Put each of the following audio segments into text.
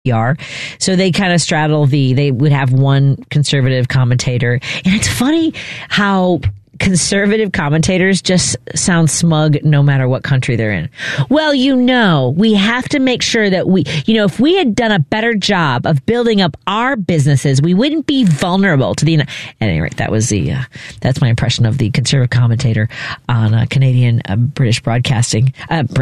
are. So they kind of straddle they would have one conservative commentator. And it's funny how conservative commentators just sound smug no matter what country they're in. Well, we have to make sure that if we had done a better job of building up our businesses, we wouldn't be vulnerable to at any rate, that's my impression of the conservative commentator on Canadian Canadian broadcasting.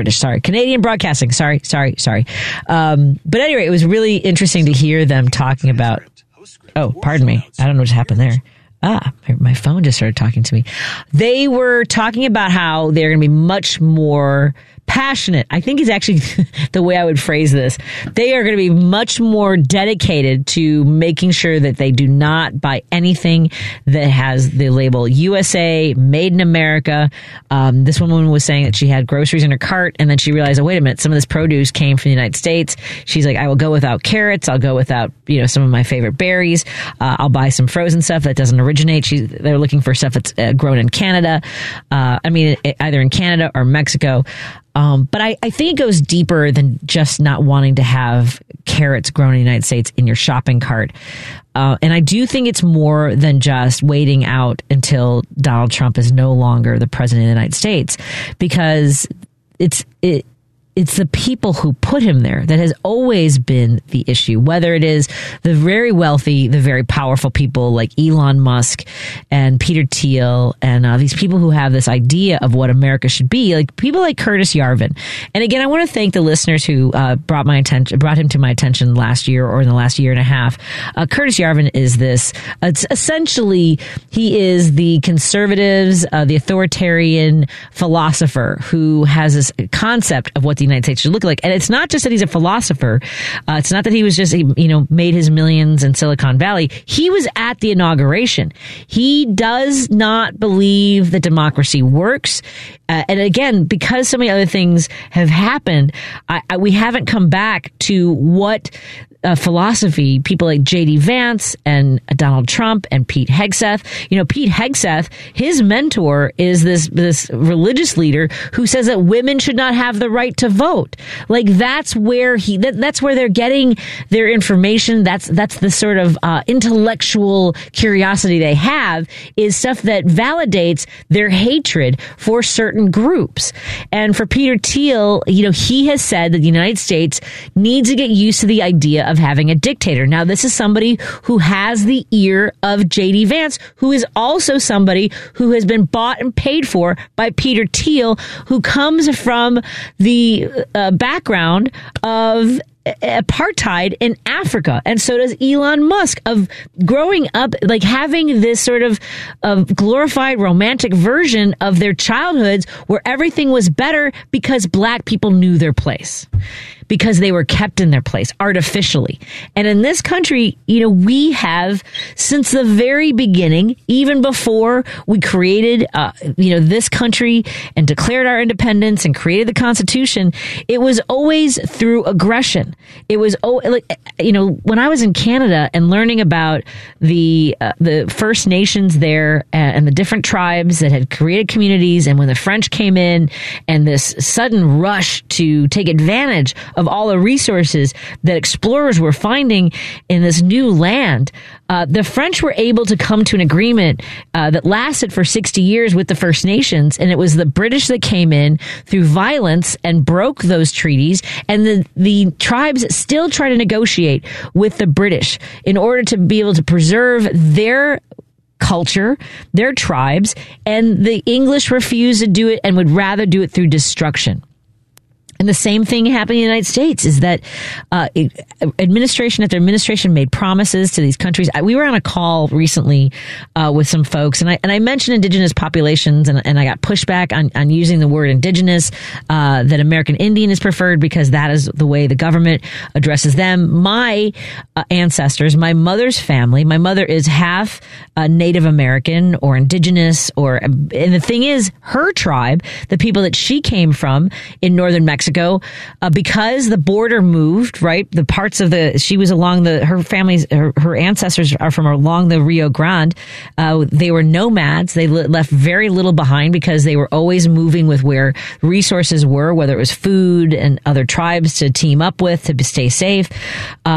But anyway, it was really interesting to hear them talking about, oh, pardon me. I don't know what happened there. My phone just started talking to me. They were talking about how they're going to be much more passionate. I think is actually the way I would phrase this. They are going to be much more dedicated to making sure that they do not buy anything that has the label USA, Made in America. This woman was saying that she had groceries in her cart, and then she realized, oh, wait a minute, some of this produce came from the United States. She's like, I will go without carrots. I'll go without, some of my favorite berries. I'll buy some frozen stuff that doesn't originate. They're looking for stuff that's grown in Canada. Either in Canada or Mexico. But I think it goes deeper than just not wanting to have carrots grown in the United States in your shopping cart. And I do think it's more than just waiting out until Donald Trump is no longer the president of the United States, because it's the people who put him there that has always been the issue, whether it is the very wealthy, the very powerful people like Elon Musk and Peter Thiel and these people who have this idea of what America should be, like people like Curtis Yarvin. And again, I want to thank the listeners who brought him to my attention last year or in the last year and a half. Curtis Yarvin is he is the conservatives, the authoritarian philosopher who has this concept of what the United States should look like. And it's not just that he's a philosopher. It's not that he was just, made his millions in Silicon Valley. He was at the inauguration. He does not believe that democracy works. And again, because so many other things have happened, we haven't come back to what philosophy people like J.D. Vance and Donald Trump and Pete Hegseth. Pete Hegseth, his mentor is this religious leader who says that women should not have the right to vote. Like that's where that's where they're getting their information. That's the sort of intellectual curiosity they have, is stuff that validates their hatred for certain groups. And for Peter Thiel, he has said that the United States needs to get used to the idea of having a dictator. Now, this is somebody who has the ear of J.D. Vance, who is also somebody who has been bought and paid for by Peter Thiel, who comes from the background of apartheid in Africa. And so does Elon Musk, of growing up, like having this sort of glorified romantic version of their childhoods where everything was better because black people knew their place, because they were kept in their place artificially. And in this country, we have, since the very beginning, even before we created, this country and declared our independence and created the Constitution, it was always through aggression. It was, when I was in Canada and learning about the First Nations there and the different tribes that had created communities, and when the French came in and this sudden rush to take advantage of all the resources that explorers were finding in this new land, the French were able to come to an agreement that lasted for 60 years with the First Nations. And it was the British that came in through violence and broke those treaties. And the tribes still try to negotiate with the British in order to be able to preserve their culture, their tribes. And the English refused to do it and would rather do it through destruction. And the same thing happened in the United States, is that administration after administration made promises to these countries. We were on a call recently with some folks, and I mentioned indigenous populations, and I got pushback on using the word indigenous, that American Indian is preferred because that is the way the government addresses them. My ancestors, my mother's family, my mother is half Native American or indigenous, and the thing is, her tribe, the people that she came from in northern Mexico, Mexico, because the border moved, right? The parts of she was along her ancestors are from along the Rio Grande. They were nomads. They left very little behind because they were always moving with where resources were, whether it was food and other tribes to team up with to stay safe.